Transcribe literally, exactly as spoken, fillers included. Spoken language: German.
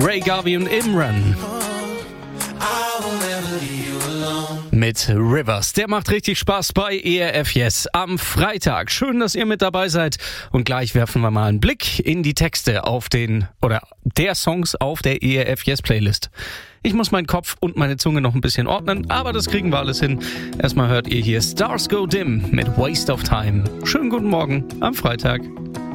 Ray Garvey und Imran. Mit Rivers. Der macht richtig Spaß bei E R F Yes am Freitag. Schön, dass ihr mit dabei seid. Und gleich werfen wir mal einen Blick in die Texte auf den, oder der Songs auf der E R F Yes Playlist. Ich muss meinen Kopf und meine Zunge noch ein bisschen ordnen, aber das kriegen wir alles hin. Erstmal hört ihr hier Stars Go Dim mit Waste of Time. Schönen guten Morgen am Freitag.